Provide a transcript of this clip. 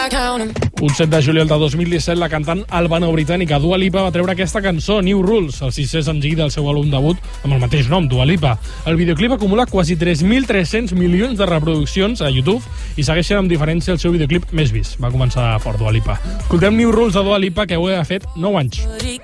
Un 7 de juliol de 2017, la cantant albano-britànica Dua Lipa va treure aquesta cançó, New Rules, el sisè senzill del seu àlbum debut amb el mateix nom, Dua Lipa. El videoclip acumula quasi 3.300 milions de reproduccions a YouTube i segueix sent amb diferència el seu videoclip més vist. Va començar fort, Dua Lipa. Escoltem New Rules de Dua Lipa, que ho ha fet 9 anys.